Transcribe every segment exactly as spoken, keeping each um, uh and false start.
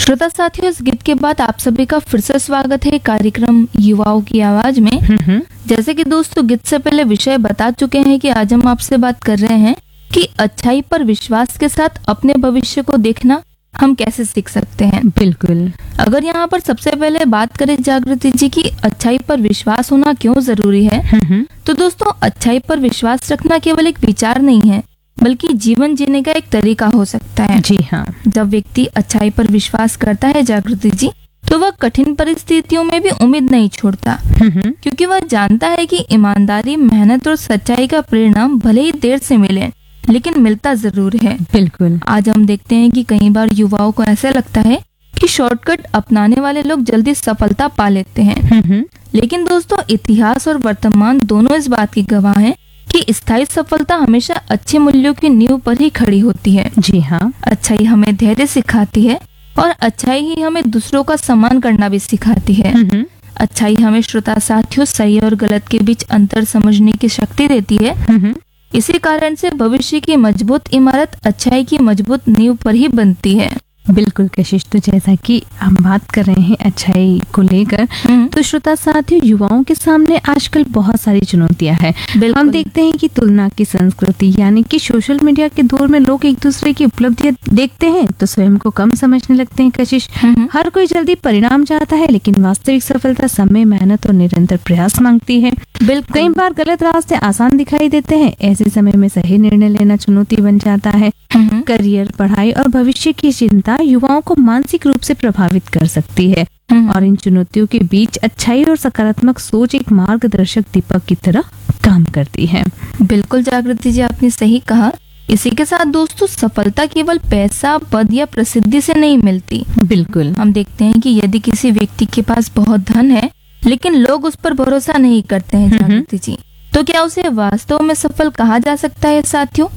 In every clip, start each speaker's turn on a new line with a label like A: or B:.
A: श्रोता साथियों, इस गीत के बाद आप सभी का फिर से स्वागत है कार्यक्रम युवाओं की आवाज में।
B: हम्म
A: जैसे कि दोस्तों गीत से पहले विषय बता चुके हैं कि आज हम आपसे बात कर रहे हैं कि अच्छाई पर विश्वास के साथ अपने भविष्य को देखना हम कैसे सीख सकते हैं।
B: बिल्कुल।
A: अगर यहाँ पर सबसे पहले बात करें जागृति जी की अच्छाई पर विश्वास होना क्यों जरूरी है,
B: हम्म
A: तो दोस्तों अच्छाई पर विश्वास रखना केवल एक विचार नहीं है बल्कि जीवन जीने का एक तरीका हो सकता है।
B: जी हाँ।
A: जब व्यक्ति अच्छाई पर विश्वास करता है जागृति जी, तो वह कठिन परिस्थितियों में भी उम्मीद नहीं छोड़ता,
B: हम्म
A: क्योंकि वह जानता है कि ईमानदारी, मेहनत और सच्चाई का परिणाम भले ही देर से मिले लेकिन मिलता जरूर है।
B: बिल्कुल।
A: आज हम देखते हैं कि कई बार युवाओं को ऐसा लगता है कि शॉर्टकट अपनाने वाले लोग जल्दी सफलता पा लेते हैं,
B: हम्म
A: लेकिन दोस्तों इतिहास और वर्तमान दोनों इस बात की गवाह हैं कि स्थायी सफलता हमेशा अच्छे मूल्यों की नींव पर ही खड़ी होती है।
B: जी हाँ।
A: अच्छाई हमें धैर्य सिखाती है और अच्छाई ही हमें दूसरों का सम्मान करना भी सिखाती है।
B: हम्म
A: अच्छाई हमें श्रोता साथियों सही और गलत के बीच अंतर समझने की शक्ति देती है।
B: हम्म
A: इसी कारण से भविष्य की मजबूत इमारत अच्छाई की मजबूत नींव पर ही बनती है।
B: बिल्कुल कशिश, तो जैसा कि हम बात कर रहे हैं अच्छाई को लेकर, तो श्रोता साथियों युवाओं के सामने आजकल बहुत सारी चुनौतियां हैं। हम देखते हैं कि तुलना की संस्कृति, यानी कि सोशल मीडिया के दौर में लोग एक दूसरे की उपलब्धियां देखते हैं तो स्वयं को कम समझने लगते हैं। कशिश, हर कोई जल्दी परिणाम चाहता है लेकिन वास्तविक सफलता समय, मेहनत और निरंतर प्रयास मांगती है।
A: बिल्कुल।
B: कई बार गलत रास्ते आसान दिखाई देते हैं, ऐसे समय में सही निर्णय लेना चुनौती बन जाता है। करियर, पढ़ाई और भविष्य की चिंता युवाओं को मानसिक रूप से प्रभावित कर सकती है और इन चुनौतियों के बीच अच्छाई और सकारात्मक सोच एक मार्गदर्शक दीपक की तरह काम करती है।
A: बिल्कुल जागृति जी, आपने सही कहा। इसी के साथ दोस्तों सफलता केवल पैसा, पद या प्रसिद्धि से नहीं मिलती।
B: बिल्कुल।
A: हम देखते हैं कि यदि किसी व्यक्ति के पास बहुत धन है लेकिन लोग उस पर भरोसा नहीं करते हैं जागृति जी, तो क्या उसे वास्तव में सफल कहा जा सकता है साथियों?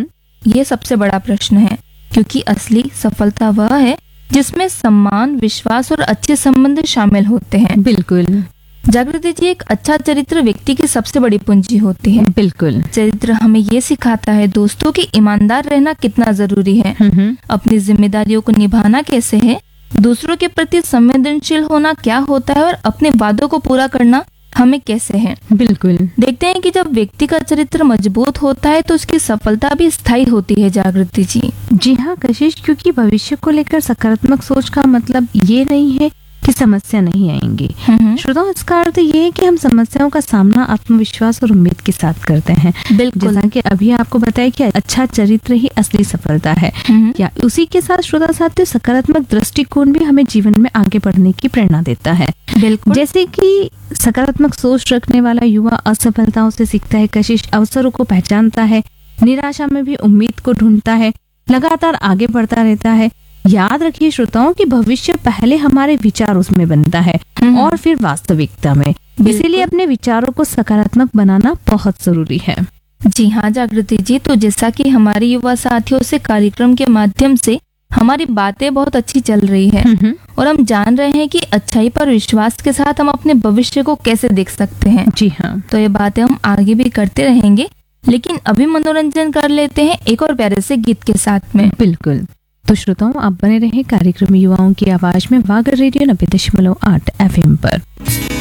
A: ये सबसे बड़ा प्रश्न है, क्योंकि असली सफलता वह है जिसमें सम्मान, विश्वास और अच्छे संबंध शामिल होते हैं।
B: बिल्कुल
A: जागृति जी, एक अच्छा चरित्र व्यक्ति की सबसे बड़ी पूंजी होती है।
B: बिल्कुल।
A: चरित्र हमें ये सिखाता है दोस्तों कि ईमानदार रहना कितना जरूरी है, अपनी जिम्मेदारियों को निभाना कैसे है, दूसरों के प्रति संवेदनशील होना क्या होता है और अपने वादों को पूरा करना हमें कैसे है।
B: बिल्कुल।
A: देखते हैं कि जब व्यक्ति का चरित्र मजबूत होता है तो उसकी सफलता भी स्थायी होती है जागृति जी।
B: जी हाँ कशिश, क्योंकि भविष्य को लेकर सकारात्मक सोच का मतलब ये नहीं है कि समस्या नहीं आएंगी। श्रोताओं, इसका अर्थ ये है कि हम समस्याओं का सामना आत्मविश्वास और उम्मीद के साथ करते हैं।
A: बिल्कुल।
B: जैसा कि अभी आपको बताया कि अच्छा चरित्र ही असली सफलता है। या उसी के साथ श्रोता साथियों सकारात्मक दृष्टिकोण भी हमें जीवन में आगे बढ़ने की प्रेरणा देता है।
A: बिल्कुल।
B: जैसे कि सकारात्मक सोच रखने वाला युवा असफलताओं से सीखता है, कशिश अवसरों को पहचानता है, निराशा में भी उम्मीद को ढूंढता है, लगातार आगे बढ़ता रहता है। याद रखिए श्रोताओं कि भविष्य पहले हमारे विचार उसमें बनता है और फिर वास्तविकता में। इसीलिए अपने विचारों को सकारात्मक बनाना बहुत जरूरी है।
A: जी हाँ जागृति जी, तो जैसा कि हमारे युवा साथियों से कार्यक्रम के माध्यम से हमारी बातें बहुत अच्छी चल रही है और हम जान रहे हैं कि अच्छाई पर विश्वास के साथ हम अपने भविष्य को कैसे देख सकते हैं।
B: जी हाँ।
A: तो ये बातें हम आगे भी करते रहेंगे, लेकिन अभी मनोरंजन कर लेते हैं एक और प्यारे से गीत के साथ में।
B: बिल्कुल। तो श्रोताओं, आप बने रहे कार्यक्रम युवाओं की आवाज में वागर रेडियो नब्बे दशमलव आठ एफ एम पर।